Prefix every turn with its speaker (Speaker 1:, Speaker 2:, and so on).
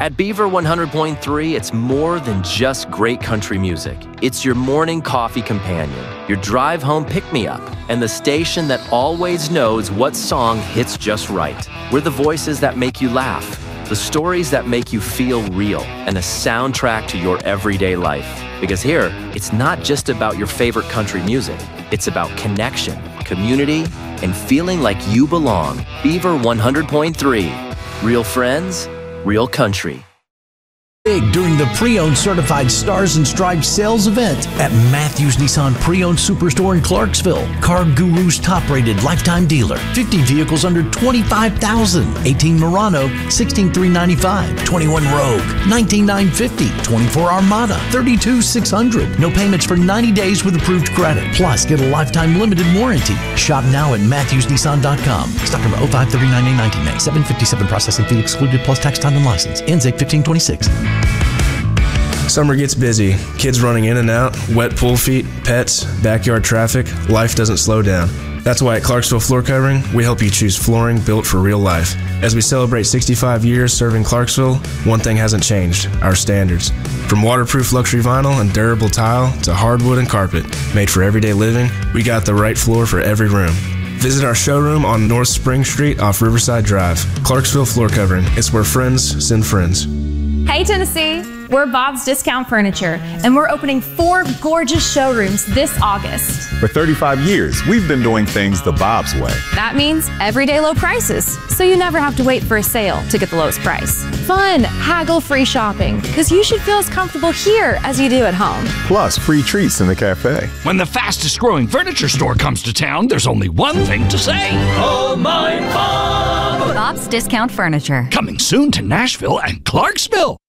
Speaker 1: At Beaver 100.3, it's more than just great country music. It's your morning coffee companion, your drive home pick-me-up, and the station that always knows what song hits just right. We're the voices that make you laugh, the stories that make you feel real, and a soundtrack to your everyday life. Because here, it's not just about your favorite country music. It's about connection, community, and feeling like you belong. Beaver 100.3. Real friends, real country.
Speaker 2: Big during the pre-owned certified Stars and Stripes sales event at Matthews Nissan Pre-Owned Superstore in Clarksville. Car Guru's top-rated lifetime dealer. 50 vehicles under $25,000. 18 Murano, $16,395. 21 Rogue, $19,950. 24 Armada, $32,600. No payments for 90 days with approved credit. Plus, get a lifetime limited warranty. Shop now at MatthewsNissan.com. Stock number 0539A19A. 757 processing fee excluded plus tax, time, and license. NZIC 1526.
Speaker 3: Summer gets busy. Kids running in and out, wet pool feet, pets, backyard traffic. Life doesn't slow down. That's why at Clarksville Floor Covering, we help you choose flooring built for real life. As we celebrate 65 years serving Clarksville, one thing hasn't changed: our standards. From waterproof luxury vinyl and durable tile to hardwood and carpet, made for everyday living, we got the right floor for every room. Visit our showroom on North Spring Street off Riverside Drive. Clarksville Floor Covering. It's where friends send friends.
Speaker 4: Hey Tennessee, we're Bob's Discount Furniture, and we're opening 4 gorgeous showrooms this August.
Speaker 5: For 35 years, we've been doing things the Bob's way.
Speaker 4: That means everyday low prices, so you never have to wait for a sale to get the lowest price. Fun, haggle-free shopping, because you should feel as comfortable here as you do at home.
Speaker 5: Plus, free treats in the cafe.
Speaker 6: When the fastest growing furniture store comes to town, there's only one thing to say. Oh, my Bob!
Speaker 7: Bob's Discount Furniture.
Speaker 6: Coming soon to Nashville and Clarksville.